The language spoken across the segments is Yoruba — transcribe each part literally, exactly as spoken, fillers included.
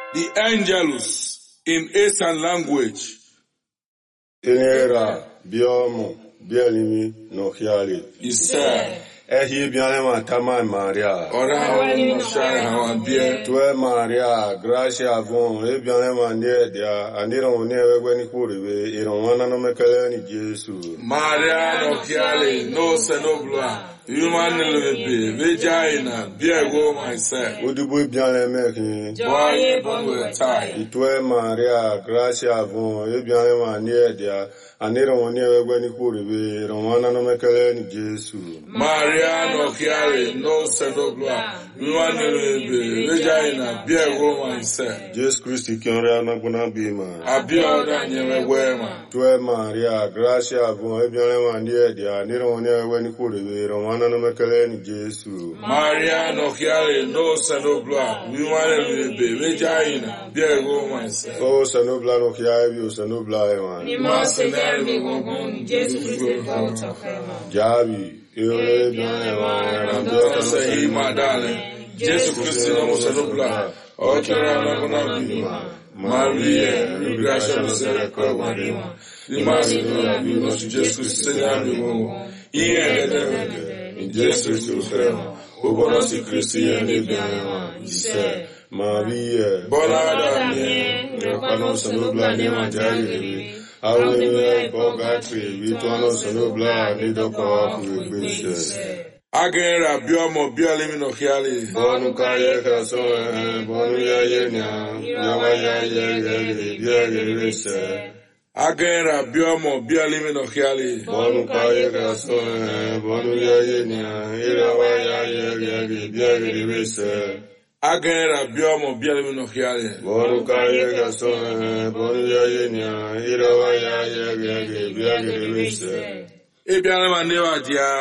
The Angelus in Eastern language. Inera, Biomo, Bielimi, Nohiali. Isa. Ehi Bialema Tama Maria. Ora no share hawan bie. Tue Maria, Gracia Von, Ebialema Nedia, Aniro Never Gwenny Kuribe, Iron no Mekele Jesu. Maria no Kiali, no Senobla. Human Lebe, Vagina, Biago myself. Udubu Bialeme, Boy, Boy, tie. Tue Maria, Gracia Von, Ebialema Nedia, Aniro Never Gwenny Kuribe, Iron no Mekele Jesu. Maria no Kiali, no Senobla. Human Lebe, Vagina, Biago myself. Jesus Christ, Kiora Naguna Bima. Abioda Nyewema. Tue Maria, Gracia Von, Ebialema Nedia, Aniro Never Gwenny Kuribe, Roman. Jesu. Maria no Kiali, no Sanobla, we want to be Vagina, Biago myself. Oh, Sanobla no Kiavi, Sanobla, you must never be one, Jesus Christ, Javi, you don't say, my darling, Jesus Christ, no Sanobla, or Carana, Maria, you gracious, you must be Jesus Christ, yeah. In Jesus Christ, who was a Christian, he said, Maria, Bonada, Panos and Obla, Nemajari, I will be Bogatri, Vitonos and Obla, Nidopa, with Agera, Biomo, Biolimino Hiali, Bonukaya, Caso, Bonuya Yena, Yavaya, Yagari, Agera, Biomo, Biolimino Hiali, Bonukaya, Caso, Bonuya Yena, Irawaya, Yagari, Agera, Biomo, Biolimino Hiali, Bonukaya, Caso, Bonuya Yena, Irawaya, Yagari, Ebianema never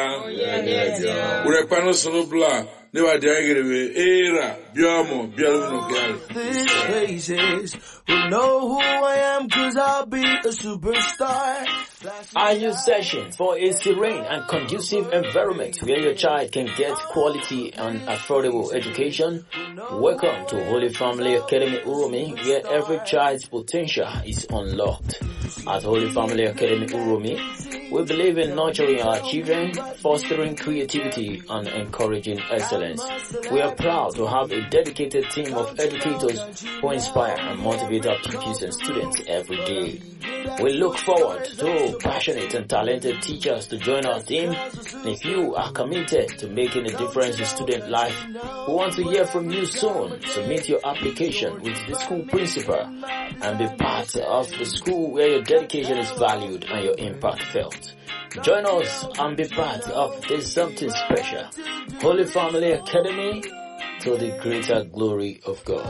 dia, Urepano Sonobla, never dia, Era, Biomo, Biolimino Hiali. These faces will know who I am, cause I'll be a superstar. Are you searching for a serene and conducive environment where your child can get quality and affordable education? Welcome to Holy Family Academy Uromi, where every child's potential is unlocked. At Holy Family Academy Uromi, we believe in nurturing our children, fostering creativity, and encouraging excellence. We are proud to have a dedicated team of educators who inspire and motivate our pupils and students every day. We look forward to passionate and talented teachers to join our team. And if you are committed to making a difference in student life, we want to hear from you soon. Submit your application with the school principal and be part of the school where your dedication is valued and your impact felt. Join us and be part of this something special. Holy Family Academy, to the greater glory of God.